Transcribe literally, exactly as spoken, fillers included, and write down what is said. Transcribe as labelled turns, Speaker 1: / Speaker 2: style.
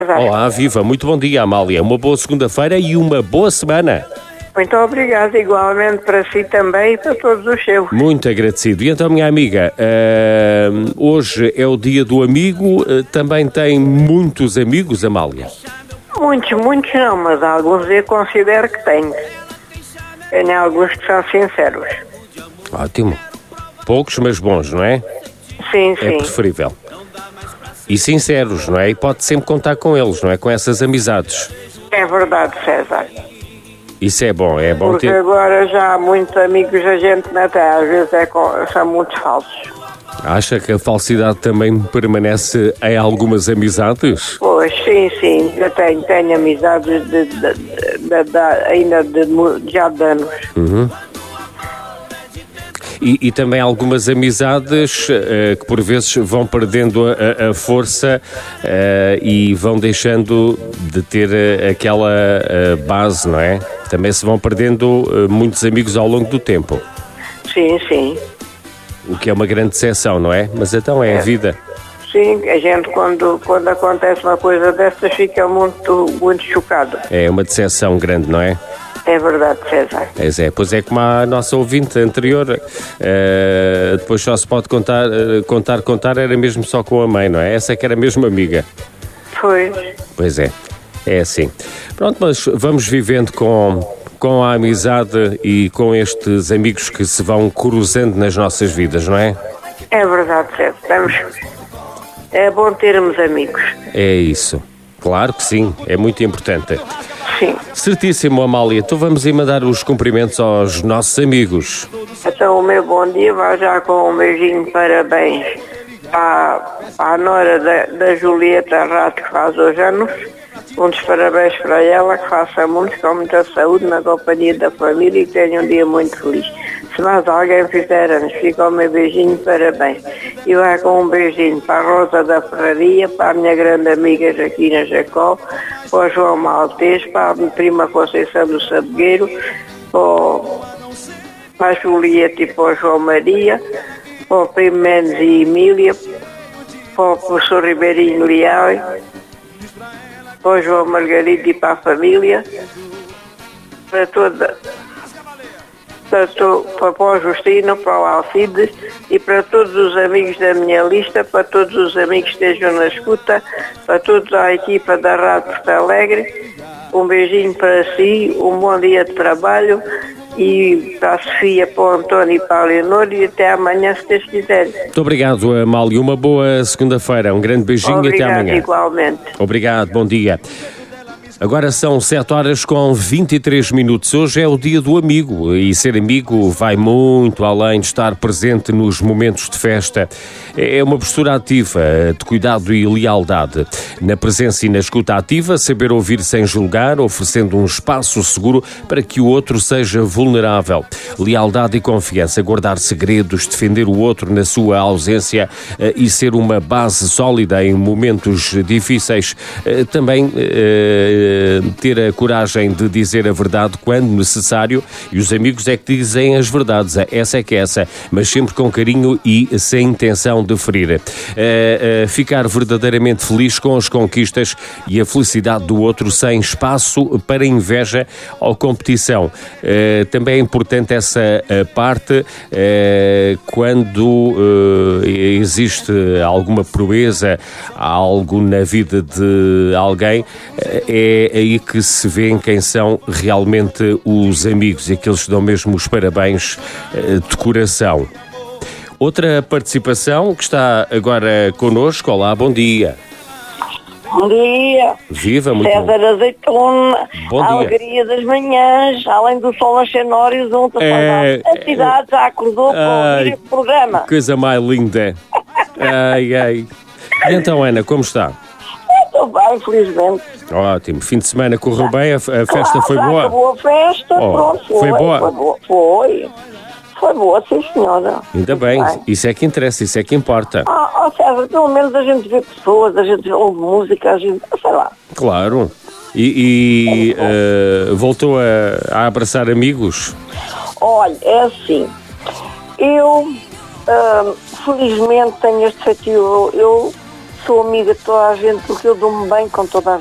Speaker 1: Olá, viva, muito bom dia, Amália. Uma boa segunda-feira e uma boa semana.
Speaker 2: Muito obrigada, igualmente para si também e para todos os seus.
Speaker 1: Muito agradecido. E então, minha amiga, uh, hoje é o dia do amigo, uh, também tem muitos amigos, Amália?
Speaker 2: Muitos, muitos não, mas alguns eu considero que tenho. Tenho alguns que são sinceros.
Speaker 1: Ótimo. Poucos, mas bons, não é?
Speaker 2: Sim, sim.
Speaker 1: É preferível. E sinceros, não é? E pode sempre contar com eles, não é? Com essas amizades.
Speaker 2: É verdade, César.
Speaker 1: Isso é bom, é bom
Speaker 2: Porque
Speaker 1: ter...
Speaker 2: agora já há muitos amigos da gente na terra, às vezes é com... são muito falsos.
Speaker 1: Acha que a falsidade também permanece em algumas amizades?
Speaker 2: Pois, sim, sim. Eu tenho, tenho amizades de, de, de, de, ainda de, já de anos.
Speaker 1: Uhum. E, e também algumas amizades uh, que por vezes vão perdendo a, a força uh, e vão deixando de ter uh, aquela uh, base, não é? Também se vão perdendo uh, muitos amigos ao longo do tempo.
Speaker 2: Sim, sim.
Speaker 1: O que é uma grande decepção, não é? Mas então é, é. a vida.
Speaker 2: Sim, a gente quando, quando acontece uma coisa dessas fica muito, muito chocado.
Speaker 1: É uma decepção grande, não é?
Speaker 2: É verdade, César.
Speaker 1: Pois é, pois é como a nossa ouvinte anterior, uh, depois só se pode contar, uh, contar, contar, era mesmo só com a mãe, não é? Essa que era mesmo amiga.
Speaker 2: Pois.
Speaker 1: Pois é, é assim. Pronto, mas vamos vivendo com, com a amizade e com estes amigos que se vão cruzando nas nossas vidas, não é?
Speaker 2: É verdade, César. Estamos... É bom termos amigos.
Speaker 1: É isso. Claro que sim, é muito importante.
Speaker 2: Sim.
Speaker 1: Certíssimo, Amália. Então vamos ir mandar os cumprimentos aos nossos amigos.
Speaker 2: Então o meu bom dia vai já com um beijinho de parabéns à, à nora da, da Julieta Rato, que faz hoje anos. Muitos parabéns para ela, que faça muitos com muita saúde na companhia da família e que tenha um dia muito feliz. Se mais alguém fizer anos, fica o meu beijinho de parabéns. E vai com um beijinho para a Rosa da Ferraria, para a minha grande amiga Jaquina Jacó, para o João Maltês, para a minha prima Conceição do Sabugueiro, para a Julieta e para o João Maria, para o primo Mendes e Emília, para o professor Ribeirinho Leal, para o João Margarida e para a família, para toda... Para, to, para o Justino, para o Alcides e para todos os amigos da minha lista, para todos os amigos que estejam na escuta, para toda a equipa da Rádio Porto Alegre, um beijinho para si, um bom dia de trabalho e para a Sofia, para o António e para a Leonor e até amanhã, se Deus quiser.
Speaker 1: Muito obrigado, Amália. Uma boa segunda-feira. Um grande beijinho.
Speaker 2: Obrigado,
Speaker 1: e até amanhã.
Speaker 2: Igualmente.
Speaker 1: Obrigado, bom dia. Agora são sete horas com vinte e três minutos. Hoje é o dia do amigo e ser amigo vai muito além de estar presente nos momentos de festa. É uma postura ativa, de cuidado e lealdade. Na presença e na escuta ativa, saber ouvir sem julgar, oferecendo um espaço seguro para que o outro seja vulnerável. Lealdade e confiança, guardar segredos, defender o outro na sua ausência e ser uma base sólida em momentos difíceis. Também ter a coragem de dizer a verdade quando necessário, e os amigos é que dizem as verdades, essa é que é essa, mas sempre com carinho e sem intenção de ferir. Uh, uh, ficar verdadeiramente feliz com as conquistas e a felicidade do outro, sem espaço para inveja ou competição. Uh, também é importante essa uh, parte uh, quando uh, existe alguma proeza, algo na vida de alguém, uh, é É aí que se vê quem são realmente os amigos e aqueles que dão mesmo os parabéns de coração. Outra participação que está agora connosco. Olá, bom dia.
Speaker 2: Bom dia.
Speaker 1: Viva, muito
Speaker 2: César
Speaker 1: bom.
Speaker 2: Azeitona,
Speaker 1: Bom
Speaker 2: a
Speaker 1: dia.
Speaker 2: alegria das manhãs, além do sol nascer no horizonte,
Speaker 1: É,
Speaker 2: a cidade já acordou para ouvir este programa.
Speaker 1: Coisa mais linda. Ai, ai. E então, Ana, como está?
Speaker 2: Estou bem, felizmente.
Speaker 1: Ótimo. Fim de semana correu bem? A, a festa
Speaker 2: Claro,
Speaker 1: foi
Speaker 2: já
Speaker 1: boa?
Speaker 2: acabou a festa,
Speaker 1: Oh,
Speaker 2: pronto, foi,
Speaker 1: foi boa?
Speaker 2: Foi boa, foi. Foi boa, sim senhora.
Speaker 1: Ainda bem. Isso é que interessa, isso é que importa.
Speaker 2: Ah, oh, César, pelo menos a gente vê pessoas, a gente ouve música, a gente, sei lá.
Speaker 1: Claro. E, e uh, voltou a, a abraçar amigos?
Speaker 2: Olha, é assim, eu uh, felizmente tenho este feitio, eu sou amiga de toda a gente porque eu dou-me bem com toda a gente.